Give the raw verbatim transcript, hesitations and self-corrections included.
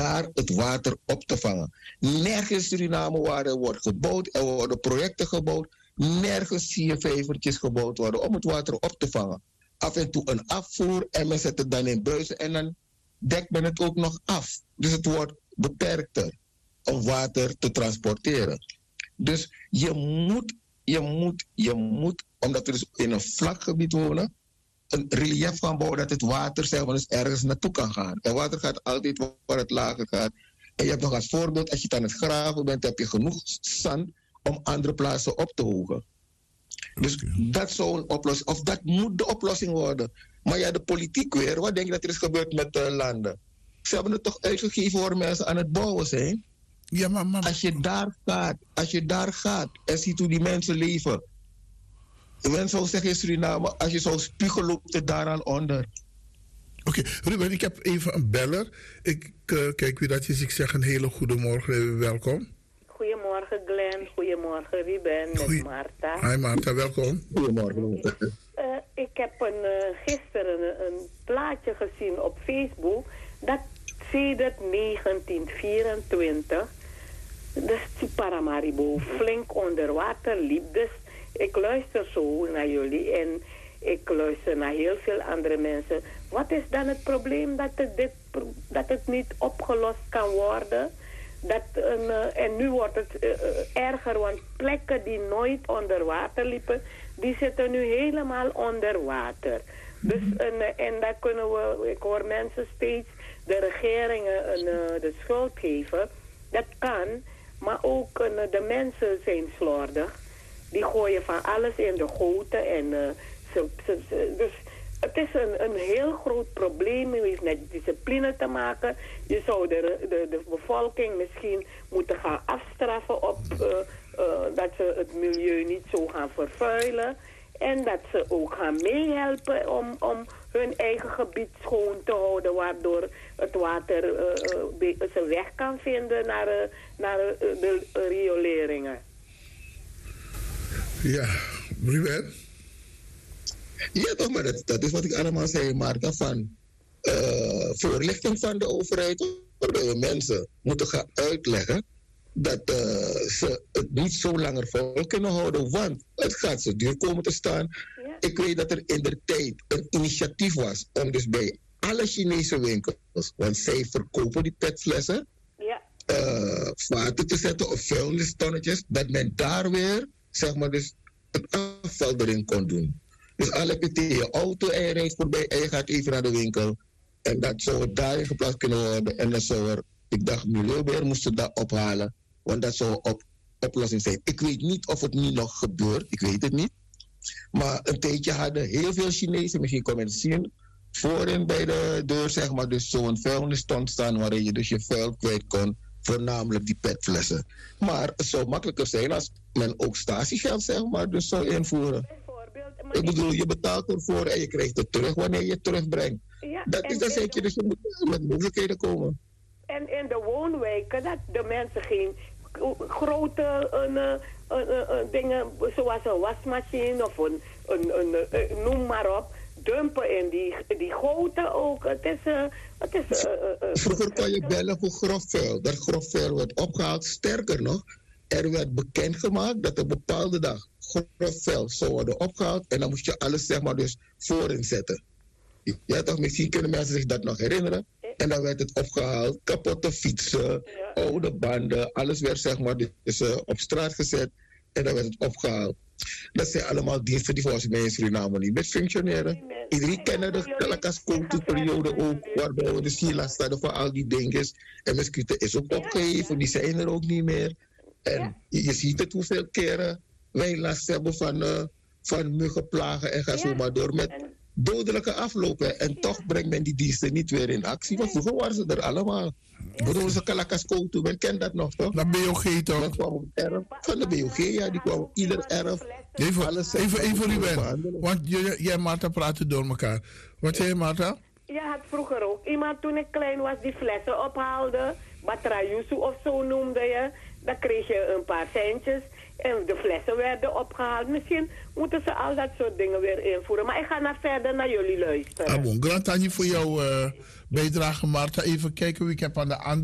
daar het water op te vangen. Nergens in Suriname waar er wordt gebouwd, er worden projecten gebouwd. Nergens zie je vijvertjes gebouwd worden om het water op te vangen. Af en toe een afvoer en men zet het dan in buizen en dan dekt men het ook nog af. Dus het wordt beperkter om water te transporteren. Dus je moet, je moet, je moet, omdat we dus in een vlak gebied wonen, een relief gaan bouwen dat het water zeg maar, dus ergens naartoe kan gaan. En water gaat altijd waar het lager gaat. En je hebt nog als voorbeeld, als je het aan het graven bent, heb je genoeg zand om andere plaatsen op te hogen. Dus okay. dat zou een oplossing, of dat moet de oplossing worden. Maar ja, de politiek weer, wat denk je dat er is gebeurd met de landen? Ze hebben het toch uitgegeven voor mensen aan het bouwen zijn? Ja, maar, maar... Als je daar gaat, als je daar gaat en ziet hoe die mensen leven. De mensen zou zeggen in Suriname, als je zou spiegelen, loopt het daaraan onder. Oké, okay, Ruben, ik heb even een beller. Ik uh, kijk wie dat is. Ik zeg een hele goede morgen, welkom. Goedemorgen Glenn, goedemorgen Ruben, met Goeie... Marta. Hi Marta, welkom. Goedemorgen. Uh, ik heb een, uh, gisteren een, een plaatje gezien op Facebook dat sedert negentien vierentwintig de Paramaribo flink onder water liep. Dus ik luister zo naar jullie en ik luister naar heel veel andere mensen. Wat is dan het probleem dat het, dit, dat het niet opgelost kan worden? Dat een, uh, en nu wordt het uh, uh, erger, want plekken die nooit onder water liepen, die zitten nu helemaal onder water. Dus uh, en daar kunnen we, ik hoor mensen steeds de regeringen uh, de schuld geven. Dat kan, maar ook uh, de mensen zijn slordig. Die gooien van alles in de goten en uh, ze, ze, ze, dus het is een, een heel groot probleem. Het heeft met discipline te maken. Je zou de, de, de bevolking misschien moeten gaan afstraffen op uh, uh, dat ze het milieu niet zo gaan vervuilen. En dat ze ook gaan meehelpen om, om hun eigen gebied schoon te houden, waardoor het water uh, uh, zijn weg kan vinden naar, uh, naar uh, de uh, rioleringen. Ja, Ruben? Ja, toch, maar dat, dat is wat ik allemaal zei, Marta, van uh, voorlichting van de overheid. De mensen moeten gaan uitleggen dat uh, ze het niet zo langer vol kunnen houden, want het gaat zo duur komen te staan. Ja. Ik weet dat er in de tijd een initiatief was om dus bij alle Chinese winkels, want zij verkopen die petflessen, ja. uh, vaten te zetten of vuilnistonnetjes, dat men daar weer, zeg maar, dus het afval erin kon doen. Dus al heb je tegen je auto en je rijdt voorbij en je gaat even naar de winkel. En dat zou het daarin geplaatst kunnen worden. En dan zou er, ik dacht, Milieubeheer moest dat ophalen. Want dat zou een op, oplossing zijn. Ik weet niet of het nu nog gebeurt. Ik weet het niet. Maar een tijdje hadden heel veel Chinezen, misschien kon men het zien, voorin bij de deur, zeg maar, dus zo'n vuilniston staan waarin je dus je vuil kwijt kon. Voornamelijk die petflessen. Maar het zou makkelijker zijn als men ook statiegeld, zeg maar, dus zou invoeren. Ik bedoel, je betaalt ervoor en je krijgt het terug wanneer je het terugbrengt. Ja, dat is dan zeker, dus je moet met mogelijkheden komen. En in de woonwijken, dat de mensen geen grote uh, uh, uh, uh, dingen, zoals een wasmachine of een, een, een, een noem maar op, dumpen in die, die goten ook. Het is... Uh, het is uh, uh, Vroeger kon je bellen voor grof vuil. Dat grof vuil werd opgehaald. Sterker nog, er werd bekendgemaakt dat een bepaalde dag grof vuil zou worden opgehaald. En dan moest je alles, zeg maar, dus voorin zetten. Ja, toch, misschien kunnen mensen zich dat nog herinneren. En dan werd het opgehaald. Kapotte fietsen, ja. oude banden. Alles werd, zeg maar, dus, uh, op straat gezet. En dan werd het opgehaald. Dat zijn allemaal diensten die volgens mij in Suriname niet meer functioneren. Iedereen kent de Kalakaskoto-periode ook, waarbij we de silas hadden voor al die dinges. En Mesquite is ook opgeheven, die zijn er ook niet meer. En je, je ziet het hoeveel keren wij last hebben van, uh, van muggenplagen en ga zo maar door met dodelijke aflopen. En toch brengt men die diensten niet weer in actie. Want vroeger waren ze er allemaal. Bedoel ze Kalakaskoto, men kent dat nog toch? Dat B O G toch? Dat kwam op erf. Van de B O G, ja, die kwam op ieder erf. Even, alles even, even Ruben, want jij en Marta praten door elkaar. Wat zei je, Marta? Je had vroeger ook iemand toen ik klein was die flessen ophaalde. Batrayusu of zo noemde je. Dan kreeg je een paar centjes. En de flessen werden opgehaald. Misschien moeten ze al dat soort dingen weer invoeren. Maar ik ga naar verder naar jullie luisteren. Ah bon, grand Tanji voor jouw uh, bijdrage, Marta. Even kijken wie ik heb aan de andere.